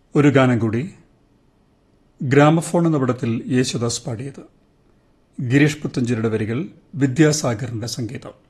ഒരു ഗാനം കൂടി. ഗ്രാമഫോൺ എന്ന പടത്തിൽ യേശുദാസ് പാടിയത്. ഗിരീഷ് പുത്തഞ്ചേരിയുടെ വരികൾ, വിദ്യാസാഗറിന്റെ സംഗീതം.